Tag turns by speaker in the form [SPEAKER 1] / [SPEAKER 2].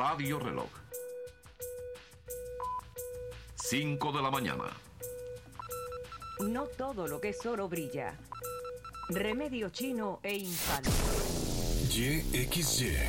[SPEAKER 1] Radio Reloj. 5 de la mañana.
[SPEAKER 2] No todo lo que es oro brilla. Remedio chino e infalso.
[SPEAKER 3] YXY.